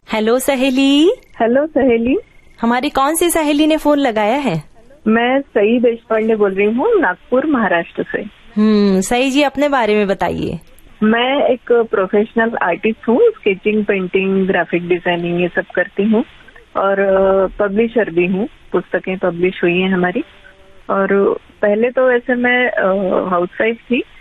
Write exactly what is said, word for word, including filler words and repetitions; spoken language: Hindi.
हेलो सहेली। हेलो सहेली। हमारी कौन सी सहेली ने फोन लगाया है? मैं सई देशपांडे बोल रही हूँ, नागपुर महाराष्ट्र से। हम्म सई जी, अपने बारे में बताइए। मैं एक प्रोफेशनल आर्टिस्ट हूँ, स्केचिंग, पेंटिंग, ग्राफिक डिजाइनिंग ये सब करती हूँ और पब्लिशर भी हूँ। पुस्तकें पब्लिश हुई हैं हमारी। और पहले तो वैसे मैं हाउसवाइफ थी,